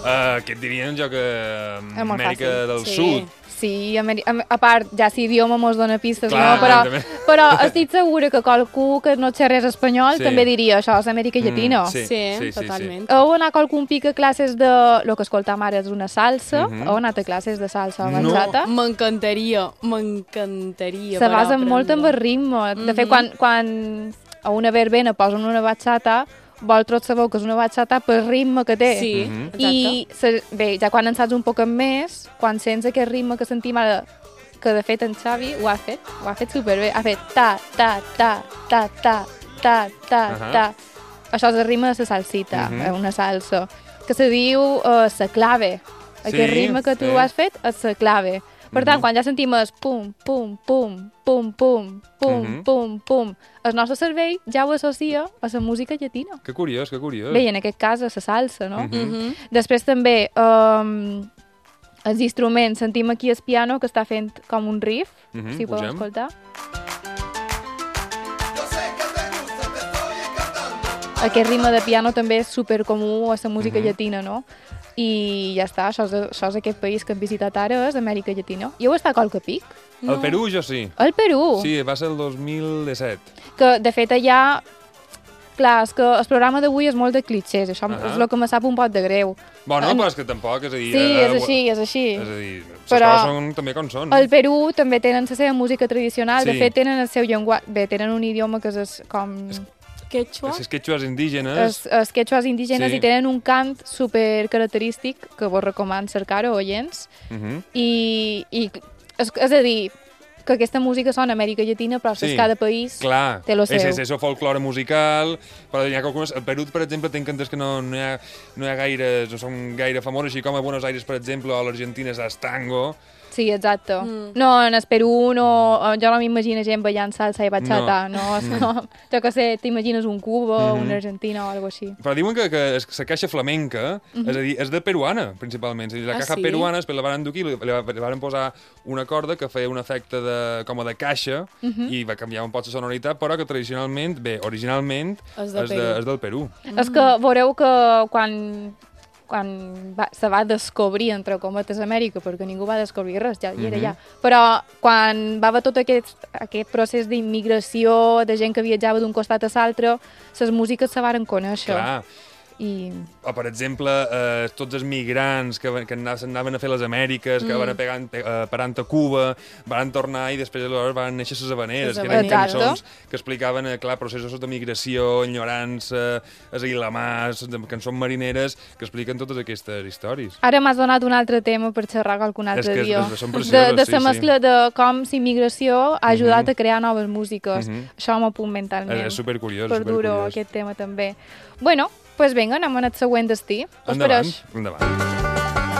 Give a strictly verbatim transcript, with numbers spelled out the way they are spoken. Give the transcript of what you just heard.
Uh, què et dirien jo que Amèrica del sí. Sud? Sí, a part, ja si idioma mos dona pistes, Clar, no? Però, però estic segura que qualcú que no xerrés espanyol sí. també diria això és Amèrica Llatina. Mm, sí, sí, sí, totalment. Sí. Heu anat qualcun pic a classes de... Lo que escoltam ara és una salsa. Uh -huh. Heu anat a classes de salsa o bachata? No. M'encantaria, m'encantaria. Se basen molt amb el ritme. De fet, quan, quan a una verbena posen una bachata, vosaltres sabeu que és una bachata pel ritme que té. Sí, mm -hmm. I se, bé, ja quan en saps un poc més, quan sents aquest ritme que sentim ara, que de fet en Xavi ho ha fet, ho ha fet superbé, ha fet ta, ta, ta, ta, ta, ta, ta, uh -huh. ta. Això és el ritme de la salsita, uh -huh. una salsa, que se diu uh, sa clave. Aquest sí, ritme que tu sí. has fet és sa clave. Per tant, uh -huh. quan ja sentim el pum, pum, pum, pum, pum, pum, uh -huh. pum, pum, el nostre cervell ja ho associa a la música llatina. Que curiós, que curiós. Bé, i en aquest cas a la salsa, no? Uh -huh. Després també um, els instruments. Sentim aquí el piano que està fent com un riff, uh -huh. si podeu escoltar. Aquest ritme de piano també és supercomú a la música uh -huh. llatina, no? I ja està, això és, això és aquest país que hem visitat ara, és Amèrica Llatina. I heu estat a qualque pic? No. Al Perú, jo sí. Al Perú? Sí, va ser el dos mil disset. Que, de fet, allà... Clar, és que el programa d'avui és molt de clichés, això uh -huh. és el que me sap un poc de greu. Bueno, en... però és que tampoc, és a dir... Sí, eh, és així, és així. És a dir, les però coses són també com són. Al Perú també tenen la seva música tradicional, sí. De fet tenen el seu llenguatge, bé, tenen un idioma que és com... Es... Quechua? Els quechuas indígenes. Els, els quechuas indígenes sí. I tenen un cant super característic que vos recomano cercar-ho, oients. Uh -huh. I, i és, és a dir, que aquesta música sona Amèrica Llatina, però sí. Cada país clar. Té lo seu. És, és, és el folklore musical, però hi ha algunes... El Perú, per exemple, tinc entès que no, no, hi ha, no hi ha gaires, no són gaire famosos, així com a Buenos Aires, per exemple, o l'Argentina és el tango. Sí, exacte. Mm. No, en el Perú no, jo no m'imagino gent ballant salsa i bachata, no, no és mm. com, jo que sé, t'imagines un Cuba, mm -hmm. una Argentina o alguna cosa així. Però diuen que, que la caixa flamenca, mm -hmm. és a dir, és de peruana, principalment. És a dir, la ah, caixa sí? peruana, després la van endur aquí, li, li van posar una corda que feia un efecte de, com a de caixa, mm -hmm. i va canviar un poc la sonoritat, però que tradicionalment, bé, originalment, és, de és, de, és del Perú. Mm. És que veureu que quan... quan va, se va descobrir, entre cometes, Amèrica, perquè ningú va descobrir res, ja hi era mm -hmm. ja. Però quan va haver tot aquest, aquest procés d'immigració, de gent que viatjava d'un costat a l'altre, les músiques se varen conèixer. Clar. I... O, per exemple, eh, tots els migrants que, que anaven a fer les Amèriques, mm. que van pegant, eh, parant a Cuba, van tornar i després aleshores van néixer les habaneres, que eren cançons que explicaven, eh, clar, processos de migració, enyorança, esailamars, cançons marineres, que expliquen totes aquestes històries. Ara m'has donat un altre tema per xerrar qualcun altre és que dia. És, són precioses, de, de sí, la mescla sí. de com la immigració ha ajudat mm -hmm. a crear noves músiques. Mm -hmm. Això m'apunt mentalment. És, és supercuriós, per supercuriós. dur-ho, aquest tema també. Bueno, doncs pues vinga, anem al següent destí. Endavant, endavant.